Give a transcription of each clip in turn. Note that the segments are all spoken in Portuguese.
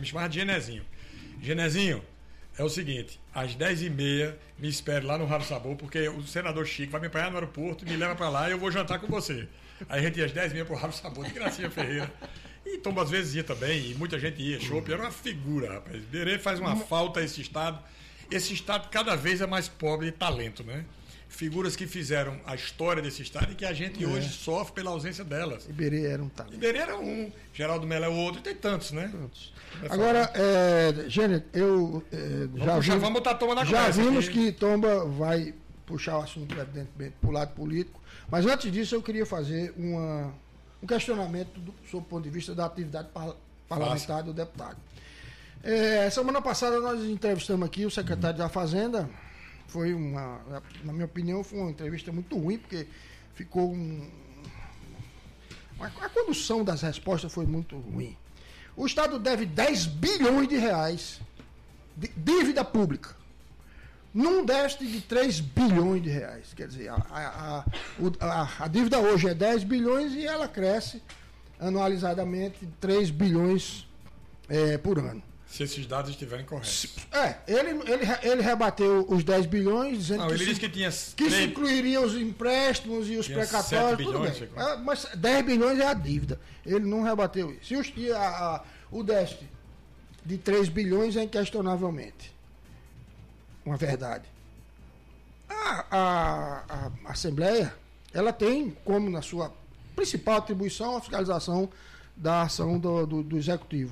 chamava de Genezinho. Genezinho, é o seguinte, às 10h30 me espere lá no Raro Sabor, porque o senador Chico vai me apanhar no aeroporto, me leva para lá e eu vou jantar com você. Aí a gente ia às 10h30 pro Raro Sabor de Gracinha Ferreira. E Tom às vezes ia também, e muita gente ia. Chopp era uma figura, rapaz. Iberê faz uma falta a esse estado. Esse estado cada vez é mais pobre de talento, né? Figuras que fizeram a história desse estado e que a gente hoje sofre pela ausência delas. Iberê era um talento. Iberê era um, Geraldo Mello é outro, e tem tantos, né? Agora, Gênero, vamos botar Tomba na já conversa. vimos que Tomba vai puxar o assunto, evidentemente, para o lado político, mas antes disso eu queria fazer um questionamento sob o ponto de vista da atividade parlamentar do deputado. Semana passada nós entrevistamos aqui o secretário da Fazenda. Foi na minha opinião, foi uma entrevista muito ruim, porque ficou a condução das respostas foi muito ruim. O Estado deve 10 bilhões de reais de dívida pública, num déficit de 3 bilhões de reais. Quer dizer, a dívida hoje é 10 bilhões e ela cresce anualizadamente 3 bilhões por ano. Se esses dados estiverem corretos. Ele rebateu os 10 bilhões, dizendo ele disse que tinha se incluiria os empréstimos e os precatórios, bilhões, tudo bem. Mas 10 bilhões é a dívida. Ele não rebateu isso. O déficit de 3 bilhões é inquestionavelmente uma verdade. A Assembleia, ela tem como na sua principal atribuição a fiscalização da ação do Executivo.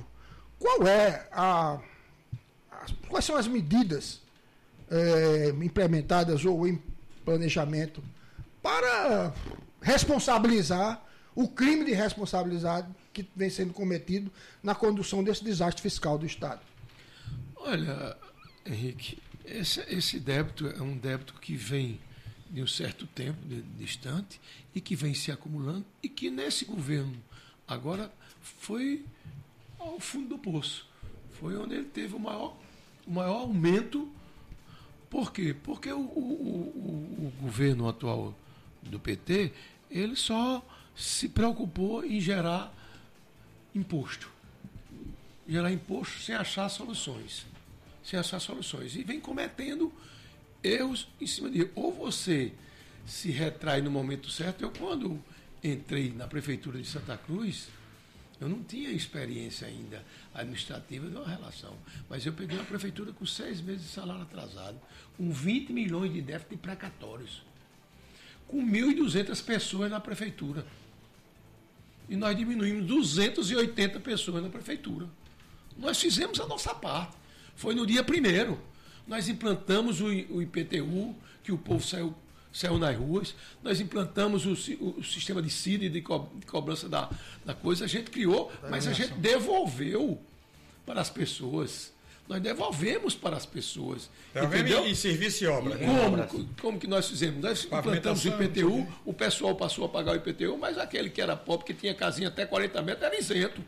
Quais são as medidas implementadas ou em planejamento para responsabilizar o crime de responsabilidade que vem sendo cometido na condução desse desastre fiscal do Estado? Olha, Henrique, esse débito é um débito que vem de um certo tempo distante e que vem se acumulando e que nesse governo agora foi ao fundo do poço. Foi onde ele teve o maior aumento. Por quê? Porque o governo atual do PT, ele só se preocupou em gerar imposto. Gerar imposto sem achar soluções. E vem cometendo erros em cima de... Ou você se retrai no momento certo. Eu, quando entrei na prefeitura de Santa Cruz, eu não tinha experiência ainda administrativa de uma relação, mas eu peguei uma prefeitura com 6 meses de salário atrasado, com 20 milhões de déficit de precatórios, com 1.200 pessoas na prefeitura. E nós diminuímos 280 pessoas na prefeitura. Nós fizemos a nossa parte. Foi no dia 1º. Nós implantamos o IPTU, que o povo saiu nas ruas, nós implantamos o sistema de CID, de cobrança da coisa, a gente criou, mas a gente devolveu para as pessoas. Nós devolvemos para as pessoas. Entendeu? Em serviço e obra. Como que nós fizemos? Nós implantamos o IPTU, o pessoal passou a pagar o IPTU, mas aquele que era pobre, que tinha casinha até 40 metros, era isento.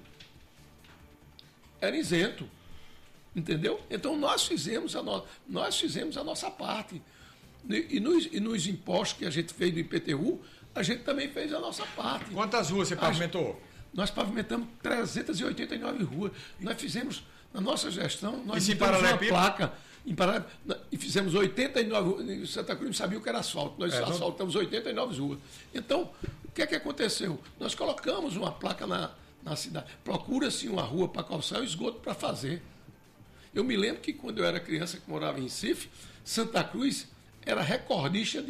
Entendeu? Então nós fizemos a nossa parte. E nos impostos que a gente fez do IPTU, a gente também fez a nossa parte. Quantas ruas você pavimentou? Nós pavimentamos 389 ruas. Nós fizemos, na nossa gestão, nós fizemos uma placa e fizemos 89 ruas. Em Santa Cruz não sabia o que era asfalto. Nós asfaltamos 89 ruas. Então, o que é que aconteceu? Nós colocamos uma placa na cidade. Procura-se uma rua para calçar e esgoto para fazer. Eu me lembro que quando eu era criança, que morava em Recife, Santa Cruz era recordista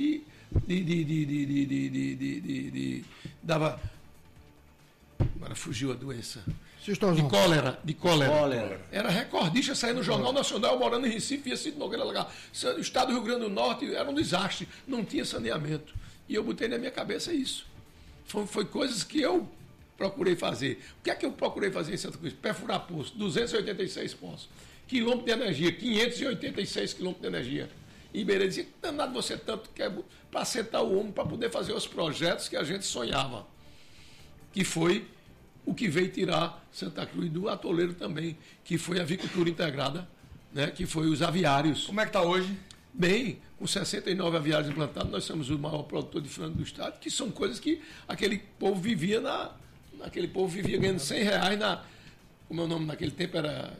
dava... Agora fugiu a doença. De cólera. Era recordista, saía no Jornal Nacional, morando em Recife, ia Cid Nogueira lá. O estado do Rio Grande do Norte era um desastre, não tinha saneamento. E eu botei na minha cabeça isso. Foi coisas que eu procurei fazer. O que é que eu procurei fazer em Santa Cruz? Perfurar poço, 286 poços. Quilômetro de energia, 586 quilômetros de energia. E Iberê dizia, danado você tanto quer para sentar o ombro para poder fazer os projetos que a gente sonhava. Que foi o que veio tirar Santa Cruz do atoleiro também, que foi a avicultura integrada, né, que foi os aviários. Como é que está hoje? Bem, com 69 aviários implantados, nós somos o maior produtor de frango do estado, que são coisas que aquele povo vivia ganhando R$100 como é o nome naquele tempo era